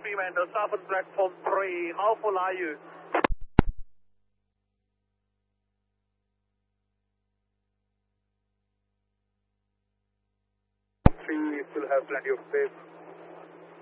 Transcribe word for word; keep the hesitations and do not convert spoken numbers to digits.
Freeman, the southern platform three. How full are you? Three still have plenty of space.